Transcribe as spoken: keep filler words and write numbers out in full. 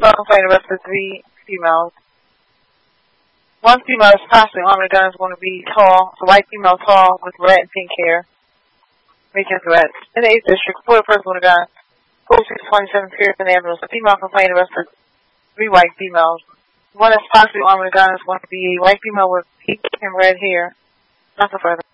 female complaint arrested three females. One female is possibly armed with a gun is going to be tall. It's a white female tall with red and pink hair. Making threats. In the eighth District, report a person with a gun. forty-six twenty-seven Pearson Avenue. A female complaint arrested three white females. One that's possibly armed with a gun is going to be a white female with pink and red hair. Nothing further.